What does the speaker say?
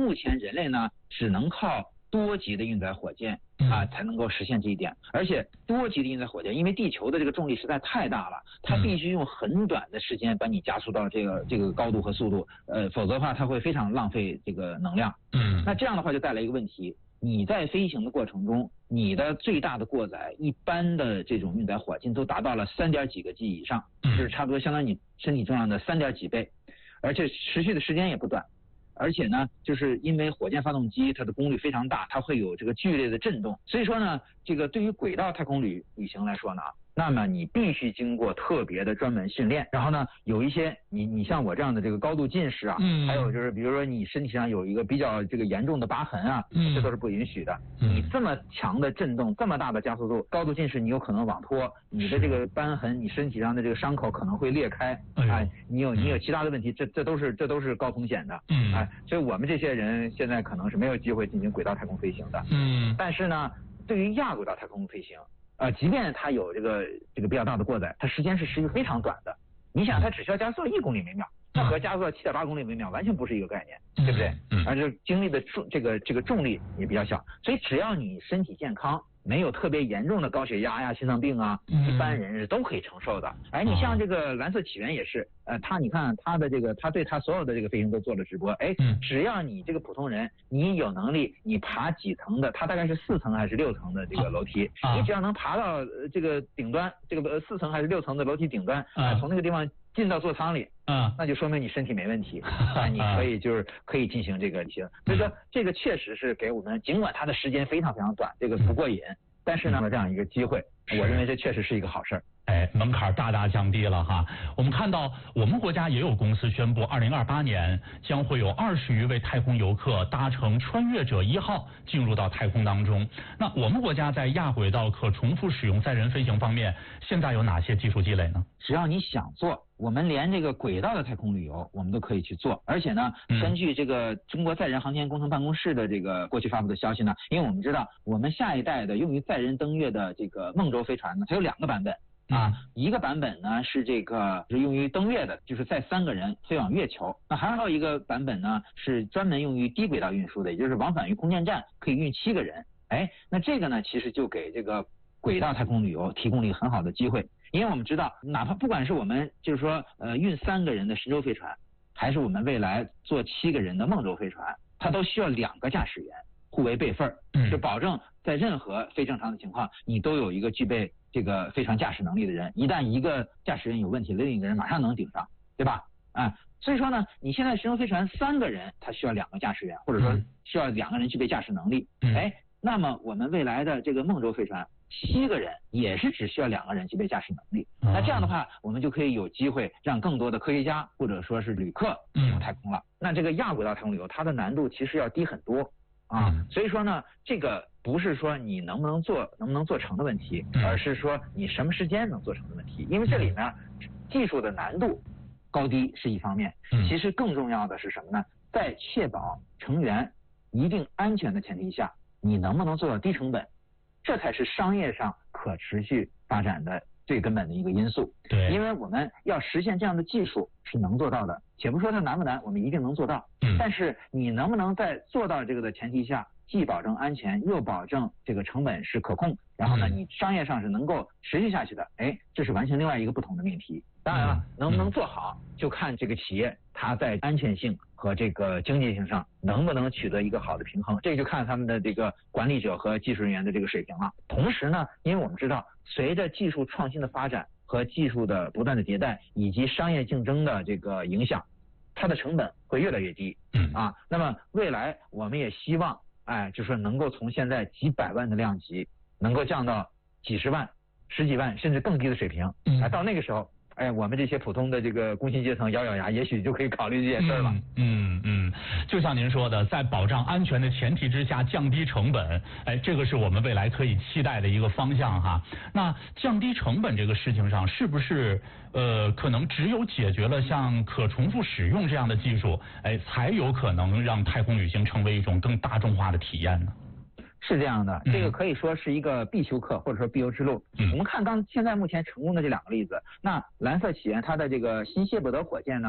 目前人类呢只能靠多级的运载火箭才能够实现这一点。而且多级的运载火箭，因为地球的这个重力实在太大了，它必须用很短的时间把你加速到这个高度和速度，否则的话它会非常浪费这个能量。那这样的话就带来一个问题，你在飞行的过程中，你的最大的过载，一般的这种运载火箭都达到了3点几个 G 以上，就是差不多相当于你身体重量的3点几倍，而且持续的时间也不短。而且呢，就是因为火箭发动机它的功率非常大，它会有这个剧烈的震动，所以说呢，这个对于轨道太空旅行来说呢，那么你必须经过特别的专门训练。然后呢，有一些你像我这样的这个高度近视啊，还有就是比如说你身体上有一个比较这个严重的疤痕啊，这都是不允许的。你这么强的震动，这么大的加速度，高度近视你有可能网脱，你的这个瘢痕，你身体上的这个伤口可能会裂开，你有其他的问题，这都是高风险的。所以我们这些人现在可能是没有机会进行轨道太空飞行的。但是呢，对于亚轨道太空飞行，即便它有这个比较大的过载，它时间是非常短的。你想，它只需要加速1公里每秒，它和加速7.8公里每秒完全不是一个概念，对不对？而且经历的这个重力也比较小，所以只要你身体健康，没有特别严重的高血压呀、心脏病啊，一般人是都可以承受的。你像这个蓝色起源也是，你看他的这个，他对他所有的这个飞行都做了直播。只要你这个普通人，你有能力，你爬几层的，它大概是4层还是6层的这个楼梯，你只要能爬到这个顶端，这个4层还是6层的楼梯顶端，从那个地方进到座舱里，那就说明你身体没问题，你可以进行这个旅行。所以说这个确实是给我们，尽管它的时间非常非常短，这个不过瘾，但是呢这样一个机会，我认为这确实是一个好事儿。 门槛大大降低了哈。我们看到我们国家也有公司宣布，2028年将会有20余位太空游客搭乘穿越者1号进入到太空当中。那我们国家在亚轨道可重复使用载人飞行方面，现在有哪些技术积累呢？ 只要你想做，我们连这个轨道的太空旅游我们都可以去做。而且呢，根据这个中国载人航天工程办公室的这个过去发布的消息呢，因为我们知道我们下一代的用于载人登月的这个梦舟飞船呢，它有2个版本。一个版本呢是这个是用于登月的，就是载3个人飞往月球。那还有一个版本呢是专门用于低轨道运输的，也就是往返于空间站可以运7个人。那这个呢其实就给这个轨道太空旅游提供了一个很好的机会。因为我们知道，哪怕不管是我们就是说运3个人的神舟飞船，还是我们未来坐7个人的梦舟飞船，它都需要2个驾驶员互为备份，就保证在任何非正常的情况，你都有一个具备这个飞船驾驶能力的人，一旦一个驾驶员有问题，另一个人马上能顶上，对吧？所以说呢，你现在神舟飞船3个人，它需要2个驾驶员，或者说需要2个人具备驾驶能力。那么我们未来的这个梦舟飞船7个人也是只需要2个人具备驾驶能力。那这样的话，我们就可以有机会让更多的科学家或者说是旅客进入太空了。那这个亚轨道太空旅游，它的难度其实要低很多所以说呢，这个不是说你能不能做成的问题，而是说你什么时间能做成的问题。因为这里呢，技术的难度高低是一方面，其实更重要的是什么呢？在确保成员一定安全的前提下，你能不能做到低成本，这才是商业上可持续发展的最根本的一个因素。因为我们要实现这样的技术是能做到的，且不说它难不难，我们一定能做到。但是你能不能在做到这个的前提下，既保证安全，又保证这个成本是可控，然后呢，你商业上是能够持续下去的，这是完全另外一个不同的命题。当然了，能不能做好，就看这个企业它在安全性和这个经济性上能不能取得一个好的平衡，这就看他们的这个管理者和技术人员的这个水平了。同时呢，因为我们知道，随着技术创新的发展和技术的不断的迭代，以及商业竞争的这个影响，它的成本会越来越低。那么未来我们也希望，就是能够从现在几百万的量级，能够降到几十万、十几万甚至更低的水平。到那个时候，我们这些普通的这个工薪阶层咬咬牙，也许就可以考虑这件事了。 就像您说的，在保障安全的前提之下降低成本，这个是我们未来可以期待的一个方向哈。那降低成本这个事情上，是不是可能只有解决了像可重复使用这样的技术，才有可能让太空旅行成为一种更大众化的体验呢？ 是这样的，这个可以说是一个必修课或者说必由之路。我们看现在目前成功的这2个例子，那蓝色起源它的这个新谢伯德火箭呢，